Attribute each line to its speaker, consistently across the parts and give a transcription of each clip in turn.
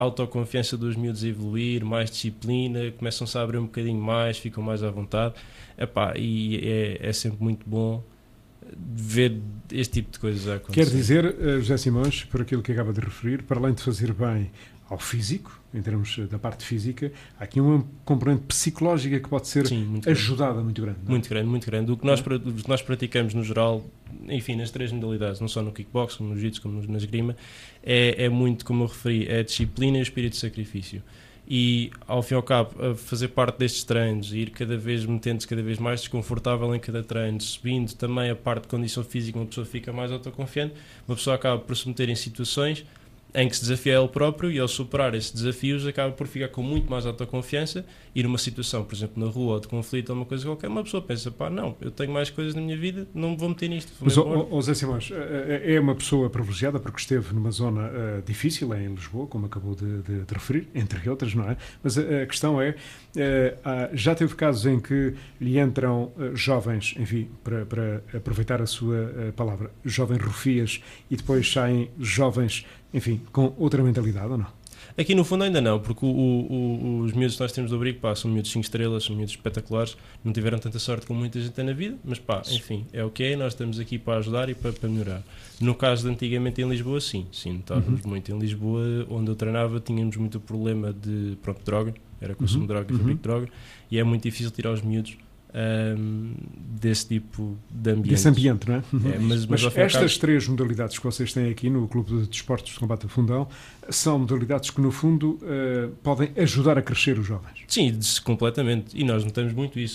Speaker 1: autoconfiança dos miúdos a evoluir, mais disciplina, começam-se a abrir um bocadinho mais, ficam mais à vontade. Epá, e é sempre muito bom ver este tipo de coisas a acontecer.
Speaker 2: Quer dizer, José Simões, por aquilo que acaba de referir, para além de fazer bem ao físico, em termos da parte física, há aqui uma componente psicológica que pode ser ajudada muito grande.
Speaker 1: Muito grande, muito grande. O que nós praticamos no geral, enfim, nas 3 modalidades, não só no kickbox, como no jiu-jitsu, como na esgrima, é muito, como eu referi, é a disciplina e o espírito de sacrifício. E, ao fim e ao cabo, a fazer parte destes treinos, ir cada vez metendo-se cada vez mais desconfortável em cada treino, subindo também a parte de condição física, uma pessoa fica mais autoconfiante, uma pessoa acaba por se meter em situações em que se desafia ele próprio, e ao superar esses desafios acaba por ficar com muito mais autoconfiança, e numa situação, por exemplo, na rua ou de conflito ou uma coisa qualquer, uma pessoa pensa, pá, não, eu tenho mais coisas na minha vida, não me vou meter nisto.
Speaker 2: Mas, Zé Simões, é uma pessoa privilegiada porque esteve numa zona difícil, em Lisboa, como acabou de referir, entre outras, não é? Mas a questão é, já teve casos em que lhe entram jovens, enfim, para aproveitar a sua palavra, jovens rufias, e depois saem jovens, enfim, com outra mentalidade, ou não?
Speaker 1: Aqui no fundo ainda não, porque os miúdos que nós temos do abrigo, pá, são miúdos 5 estrelas, são miúdos espetaculares, não tiveram tanta sorte como muita gente tem na vida, mas pá, enfim, é o que é, nós estamos aqui para ajudar e para melhorar. No caso de antigamente em Lisboa, sim, notávamos muito. Em Lisboa, onde eu treinava, tínhamos muito problema de, droga, era consumo de droga, fabrico de droga, e é muito difícil tirar os miúdos desse tipo de ambiente.
Speaker 2: Desse ambiente, não é?
Speaker 1: Mas
Speaker 2: estas 3 modalidades que vocês têm aqui no Clube de Desportos de Combate a Fundão são modalidades que, no fundo, podem ajudar a crescer os jovens.
Speaker 1: Sim, completamente. E nós notamos muito isso.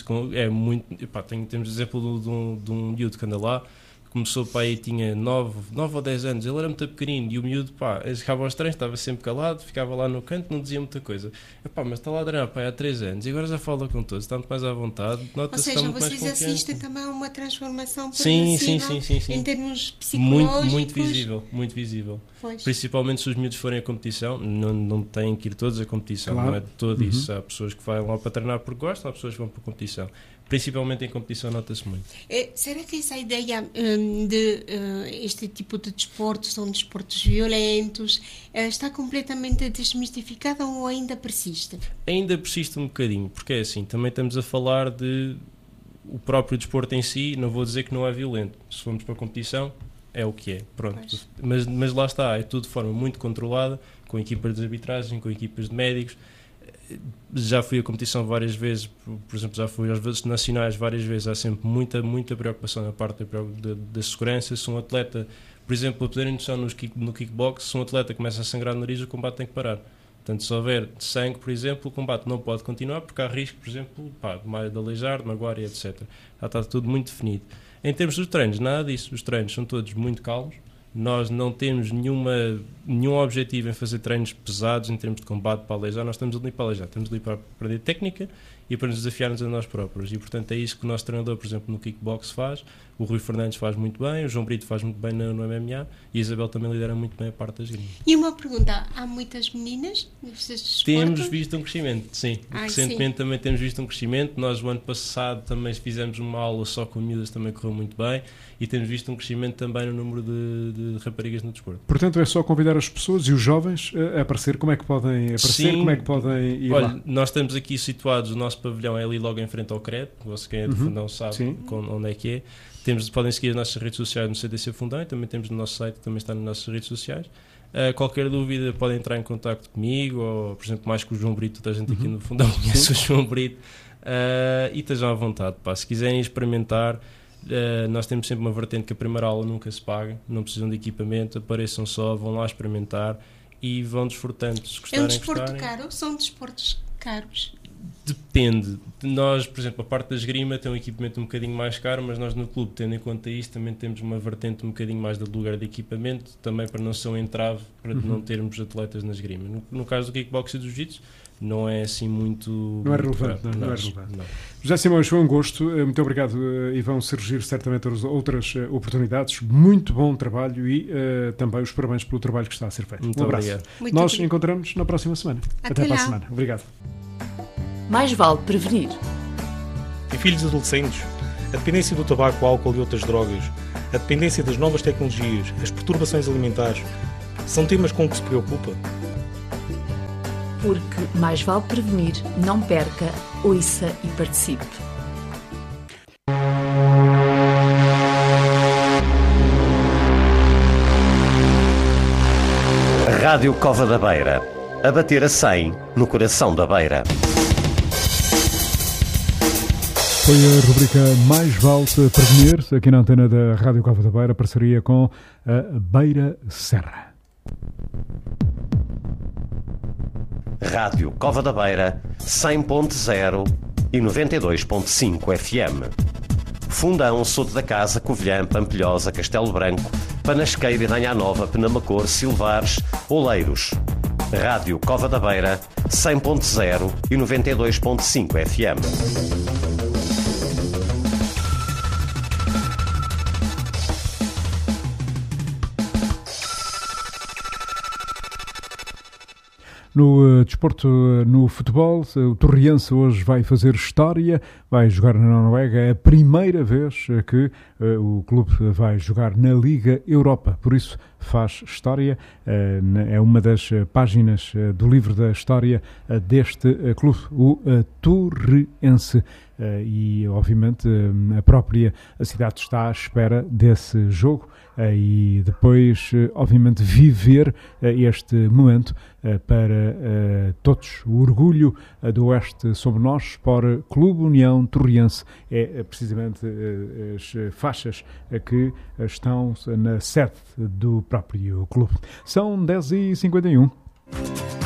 Speaker 1: Temos exemplo de um miúdo que anda lá, começou para aí, tinha 9 ou 10 anos, ele era muito pequenino, e o miúdo, chegava aos treinos, estava sempre calado, ficava lá no canto, não dizia muita coisa. Mas está lá a treinar há 3 anos e agora já fala com todos, está muito mais à vontade.
Speaker 3: Ou seja, vocês assistem também a uma transformação
Speaker 1: sim.
Speaker 3: Em termos psicológicos.
Speaker 1: Muito visível.
Speaker 3: Pois.
Speaker 1: Principalmente se os miúdos forem à competição, não têm que ir todos à competição, claro. Não é de todo isso. Há pessoas que vão lá para treinar porque gostam, há pessoas que vão para a competição. Principalmente em competição nota-se muito.
Speaker 3: Será que essa ideia de este tipo de desportos, são desportos violentos, está completamente desmistificada ou ainda persiste?
Speaker 1: Ainda persiste um bocadinho, porque é assim, também estamos a falar de o próprio desporto em si, não vou dizer que não é violento. Se formos para a competição, é o que é, pronto. Mas lá está, é tudo de forma muito controlada, com equipas de arbitragem, com equipas de médicos. Já fui à competição várias vezes, por exemplo, já fui às vezes nacionais várias vezes, há sempre muita preocupação na parte da segurança. Se um atleta, por exemplo, para poderem noção no kickbox, se um atleta começa a sangrar no nariz, o combate tem que parar. Portanto, se houver sangue, por exemplo, o combate não pode continuar porque há risco, por exemplo, de aleijar, de magoar e etc. Já está tudo muito definido. Em termos dos treinos, nada disso. Os treinos são todos muito calmos. Nós não temos nenhum objetivo em fazer treinos pesados em termos de combate para aleijar. Nós estamos ali para aleijar, estamos ali para aprender técnica e para nos desafiar-nos a nós próprios. E, portanto, é isso que o nosso treinador, por exemplo, no kickbox faz. O Rui Fernandes faz muito bem, o João Brito faz muito bem no MMA e a Isabel também lidera muito bem a parte da esgrima.
Speaker 3: E uma pergunta, há muitas meninas nestes desportos?
Speaker 1: Temos visto um crescimento, sim. Recentemente também temos visto um crescimento. Nós, o ano passado, também fizemos uma aula só com miúdas, também correu muito bem. E temos visto um crescimento também no número de raparigas no desporto.
Speaker 2: Portanto, é só convidar as pessoas e os jovens a aparecer. Como é que podem aparecer? Sim. Como é que podem ir lá?
Speaker 1: Nós estamos aqui situados, o nosso pavilhão é ali logo em frente ao CRED. Você quem é do Fundão sabe onde é que é. Podem seguir as nossas redes sociais no CDC Fundão e também temos no nosso site, que também está nas nossas redes sociais. Qualquer dúvida podem entrar em contacto comigo ou, por exemplo, mais com o João Brito. Toda a gente aqui no Fundão conhece o João Brito. E estejam à vontade. Se quiserem experimentar, nós temos sempre uma vertente que a primeira aula nunca se paga, não precisam de equipamento, apareçam só, vão lá experimentar e vão desfrutando. Se gostarem,
Speaker 3: é um desporto caro? São desportos caros?
Speaker 1: Depende. Nós, por exemplo, a parte da esgrima tem um equipamento um bocadinho mais caro, mas nós no clube, tendo em conta isso, também temos uma vertente um bocadinho mais de lugar de equipamento, também para não ser um entrave, para não termos atletas na esgrima. No caso do kickbox e do jiu-jitsu, não é assim muito...
Speaker 2: Não é relevante, não é relevante. José Simões, foi um gosto. Muito obrigado e vão surgir certamente outras oportunidades. Muito bom trabalho e também os parabéns pelo trabalho que está a ser feito.
Speaker 1: Muito
Speaker 2: um abraço.
Speaker 1: Obrigado.
Speaker 2: Nós encontramos na próxima semana. Até para a semana. Obrigado.
Speaker 4: Mais vale prevenir.
Speaker 5: Em filhos adolescentes, a dependência do tabaco, álcool e outras drogas, a dependência das novas tecnologias, as perturbações alimentares, são temas com que se preocupa?
Speaker 4: Porque mais vale prevenir, não perca, ouça e participe.
Speaker 6: Rádio Cova da Beira, a bater a 100 no coração da Beira.
Speaker 2: Foi a rubrica Mais Vale Prevenir, aqui na antena da Rádio Cova da Beira, parceria com a Beira Serra.
Speaker 6: Rádio Cova da Beira, 100.0 e 92.5 FM. Fundão, Soto da Casa, Covilhã, Pampilhosa, Castelo Branco, Panasqueira e Ranha Nova, Penamacor, Silvares, Oleiros. Rádio Cova da Beira, 100.0 e 92.5 FM.
Speaker 2: No desporto, no futebol, o Torriense hoje vai fazer história, vai jogar na Noruega. É a primeira vez que o clube vai jogar na Liga Europa, por isso faz história. É uma das páginas do livro da história deste clube, o Torriense. E obviamente a própria cidade está à espera desse jogo e depois obviamente viver este momento para todos. O orgulho do Oeste sobre nós, Sport Clube União Torriense, é precisamente as faixas que estão na sede do próprio clube. São 10h51.